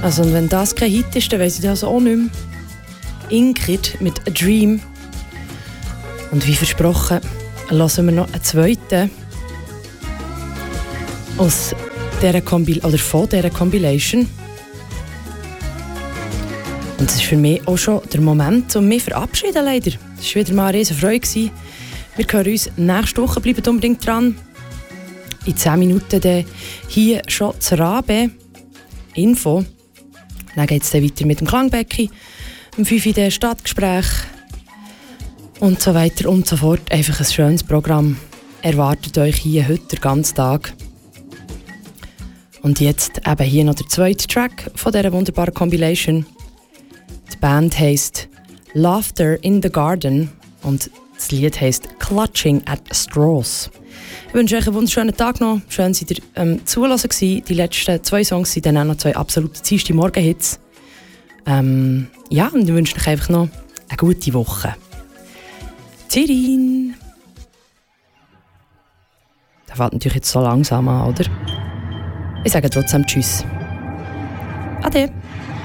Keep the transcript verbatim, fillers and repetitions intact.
Also, und wenn das kein Hit ist, dann weiss ich das auch nicht mehr. Ingrid mit «A Dream». Und wie versprochen, hören wir noch einen zweiten aus dieser Kombi- oder von dieser Compilation. Und das ist für mich auch schon der Moment, um mich zu verabschieden, leider. Es war wieder mal eine riesen Freude. Wir hören uns nächste Woche, bleibt unbedingt dran. In zehn Minuten dann hier schon zur Rabe. Info. Dann geht es dann weiter mit dem Klangbäcki. Um fünf Uhr in Stadtgespräch. Und so weiter und so fort. Einfach ein schönes Programm erwartet euch hier heute den ganzen Tag. Und jetzt eben hier noch der zweite Track von dieser wunderbaren Compilation. Die Band heisst Laughter in the Garden und das Lied heisst Clutching at Straws. Ich wünsche euch einen wunderschönen Tag noch. Schön, dass ihr ähm, zugelassen gewesen. Die letzten zwei Songs sind dann auch noch zwei absolute Dienstag-Morgen-Hits. Ähm, ja, und ich wünsche euch einfach noch eine gute Woche. Tschüss! Das fängt natürlich jetzt so langsam an, oder? Ich sage trotzdem Tschüss. Ade!